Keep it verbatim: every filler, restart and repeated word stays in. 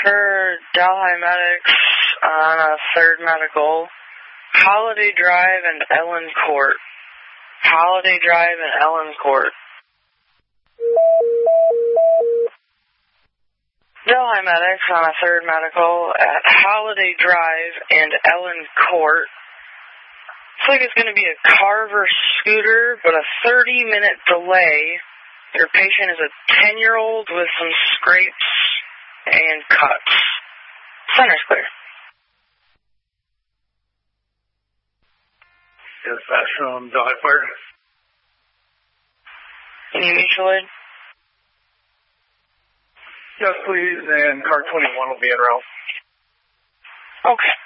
for Delhi Medics on a third medical. Holiday Drive and Ellen Court. Holiday Drive and Ellen Court. Delhi Medics on a third medical at Holiday Drive and Ellen Court. Looks like it's going to be a Carver scooter, but a thirty minute delay. Your patient is a ten year old with some scrapes and cuts. Center's clear. Yes, that's from Delhi Fire. Can you mutual aid? Yes, please, and car twenty-one will be en route. Okay.